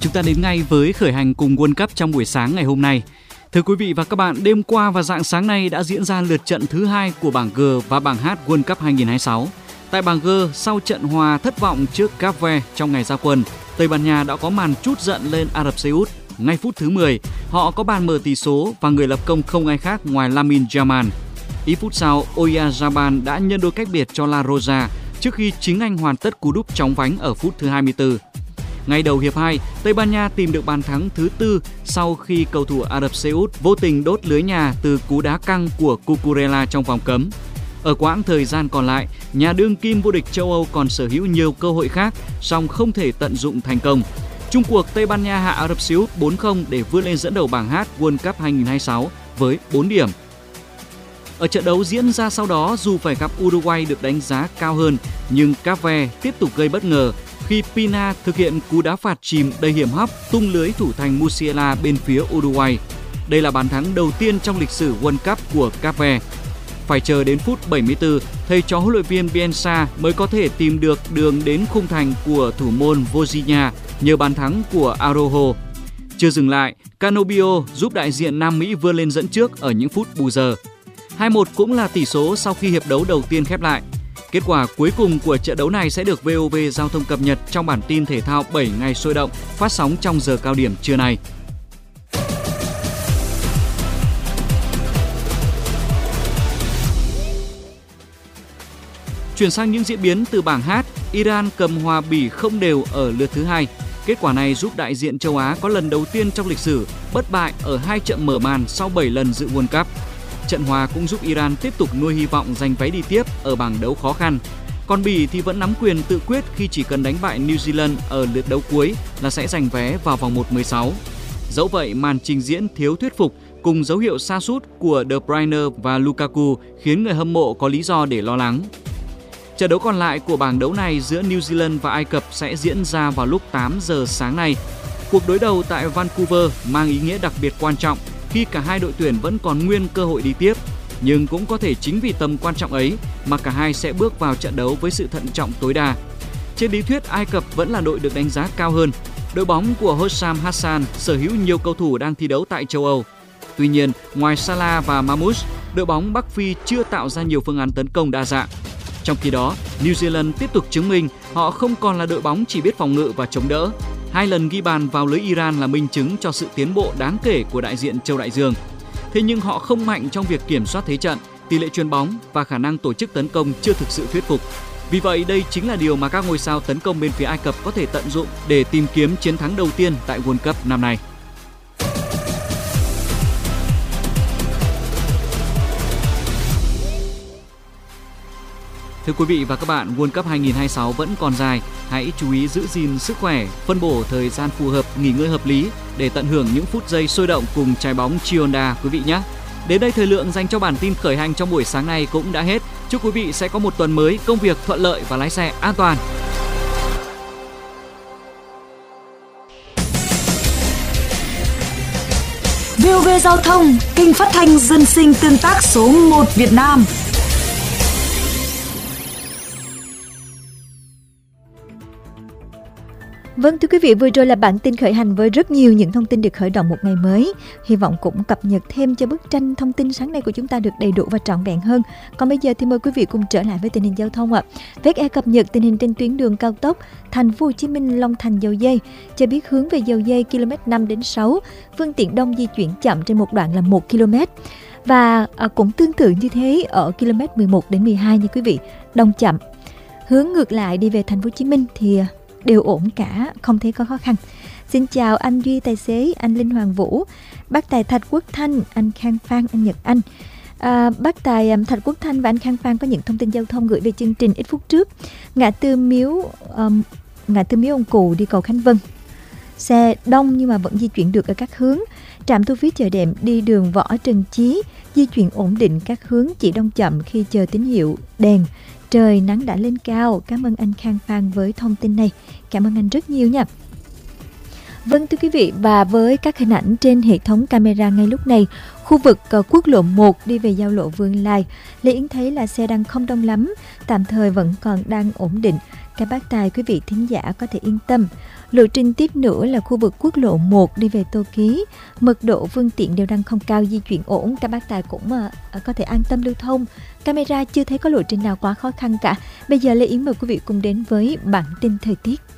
chúng ta đến ngay với khởi hành cùng World Cup trong buổi sáng ngày hôm nay. Thưa quý vị và các bạn, đêm qua và rạng sáng nay đã diễn ra lượt trận thứ 2 của bảng G và bảng H World Cup 2026. Tại bảng G, sau trận hòa thất vọng trước Cape Verde trong ngày ra quân, Tây Ban Nha đã có màn trút giận lên Ả Rập Xê Út. Ngay phút thứ 10, họ có bàn mở tỷ số và người lập công không ai khác ngoài Lamine Yamal. Ít phút sau, Oyarzabal đã nhân đôi cách biệt cho La Roja trước khi chính anh hoàn tất cú đúp chóng vánh ở phút thứ 24. Ngay đầu hiệp 2, Tây Ban Nha tìm được bàn thắng thứ 4 sau khi cầu thủ Ả Rập Xê Út vô tình đốt lưới nhà từ cú đá căng của Cucurella trong vòng cấm. Ở quãng thời gian còn lại, nhà đương kim vô địch châu Âu còn sở hữu nhiều cơ hội khác, song không thể tận dụng thành công. Chung cuộc, Tây Ban Nha hạ Ả Rập Xê Út 4-0 để vươn lên dẫn đầu bảng H World Cup 2026 với 4 điểm. Ở trận đấu diễn ra sau đó, dù phải gặp Uruguay được đánh giá cao hơn, nhưng Cape Verde tiếp tục gây bất ngờ khi Pina thực hiện cú đá phạt chìm đầy hiểm hóc tung lưới thủ thành Musiala bên phía Uruguay. Đây là bàn thắng đầu tiên trong lịch sử World Cup của Cape Verde. Phải chờ đến phút 74, thầy trò huấn luyện viên Bielsa mới có thể tìm được đường đến khung thành của thủ môn Vozinha nhờ bàn thắng của Araujo. Chưa dừng lại, Canobio giúp đại diện Nam Mỹ vươn lên dẫn trước ở những phút bù giờ. 2-1 cũng là tỷ số sau khi hiệp đấu đầu tiên khép lại. Kết quả cuối cùng của trận đấu này sẽ được VOV Giao thông cập nhật trong bản tin thể thao 7 ngày sôi động phát sóng trong giờ cao điểm trưa nay. Chuyển sang những diễn biến từ bảng H, Iran cầm hòa Bỉ không đều ở lượt thứ 2. Kết quả này giúp đại diện châu Á có lần đầu tiên trong lịch sử bất bại ở 2 trận mở màn sau 7 lần dự World Cup. Trận hòa cũng giúp Iran tiếp tục nuôi hy vọng giành vé đi tiếp ở bảng đấu khó khăn. Còn Bỉ thì vẫn nắm quyền tự quyết khi chỉ cần đánh bại New Zealand ở lượt đấu cuối là sẽ giành vé vào vòng 1/16. Dẫu vậy, màn trình diễn thiếu thuyết phục cùng dấu hiệu sa sút của De Bruyne và Lukaku khiến người hâm mộ có lý do để lo lắng. Trận đấu còn lại của bảng đấu này giữa New Zealand và Ai Cập sẽ diễn ra vào lúc 8 giờ sáng nay. Cuộc đối đầu tại Vancouver mang ý nghĩa đặc biệt quan trọng khi cả hai đội tuyển vẫn còn nguyên cơ hội đi tiếp. Nhưng cũng có thể chính vì tầm quan trọng ấy mà cả hai sẽ bước vào trận đấu với sự thận trọng tối đa. Trên lý thuyết, Ai Cập vẫn là đội được đánh giá cao hơn. Đội bóng của Hossam Hassan sở hữu nhiều cầu thủ đang thi đấu tại châu Âu. Tuy nhiên, ngoài Salah và Mahmoud, đội bóng Bắc Phi chưa tạo ra nhiều phương án tấn công đa dạng. Trong khi đó, New Zealand tiếp tục chứng minh họ không còn là đội bóng chỉ biết phòng ngự và chống đỡ. 2 lần ghi bàn vào lưới Iran là minh chứng cho sự tiến bộ đáng kể của đại diện châu Đại Dương. Thế nhưng họ không mạnh trong việc kiểm soát thế trận, tỷ lệ chuyền bóng và khả năng tổ chức tấn công chưa thực sự thuyết phục. Vì vậy, đây chính là điều mà các ngôi sao tấn công bên phía Ai Cập có thể tận dụng để tìm kiếm chiến thắng đầu tiên tại World Cup năm nay. Thưa quý vị và các bạn, World Cup 2026 vẫn còn dài. Hãy chú ý giữ gìn sức khỏe, phân bổ thời gian phù hợp, nghỉ ngơi hợp lý để tận hưởng những phút giây sôi động cùng trái bóng Chionda quý vị nhé. Đến đây thời lượng dành cho bản tin khởi hành trong buổi sáng nay cũng đã hết. Chúc quý vị sẽ có một tuần mới công việc thuận lợi và lái xe an toàn. VOV Giao thông, kênh phát thanh dân sinh tương tác số 1 Việt Nam. Vâng, thưa quý vị, vừa rồi là bản tin khởi hành với rất nhiều những thông tin được khởi động một ngày mới. Hy vọng cũng cập nhật thêm cho bức tranh thông tin sáng nay của chúng ta được đầy đủ và trọn vẹn hơn. Còn bây giờ thì mời quý vị cùng trở lại với tình hình giao thông ạ. VE cập nhật tình hình trên tuyến đường cao tốc Thành phố Hồ Chí Minh Long Thành Dầu Giây, cho biết hướng về Dầu Giây km 5 đến 6, phương tiện đông di chuyển chậm trên một đoạn là 1 km. Và cũng tương tự như thế ở km 11 đến 12 nha quý vị, đông chậm. Hướng ngược lại đi về Thành phố Hồ Chí Minh thì đều ổn cả, không thấy có khó khăn. Xin chào anh Duy tài xế, anh Linh Hoàng Vũ, bác tài Thạch Quốc Thanh, anh Khang Phan, anh Nhật Anh. Bác tài Thạch Quốc Thanh và anh Khang Phan có những thông tin giao thông gửi về chương trình ít phút trước. Ngã tư miếu ông Cù đi cầu Khánh Vân, xe đông nhưng mà vẫn di chuyển được ở các hướng. Trạm thu phí Chợ Đệm đi đường Võ Trần Chí di chuyển ổn định các hướng, chỉ đông chậm khi chờ tín hiệu đèn. Trời nắng đã lên cao. Cảm ơn anh Khang Phan với thông tin này. Cảm ơn anh rất nhiều nha. Vâng thưa quý vị, và với các hình ảnh trên hệ thống camera ngay lúc này, khu vực quốc lộ 1 đi về giao lộ Vương Lai, Lê Yến thấy là xe đang không đông lắm, tạm thời vẫn còn đang ổn định. Các bác tài quý vị thính giả có thể yên tâm. Lộ trình tiếp nữa là khu vực quốc lộ 1 đi về Tô Ký. Mật độ phương tiện đều đang không cao, di chuyển ổn. Các bác tài cũng có thể an tâm lưu thông. Camera chưa thấy có lộ trình nào quá khó khăn cả. Bây giờ Lê Yến mời quý vị cùng đến với bản tin thời tiết.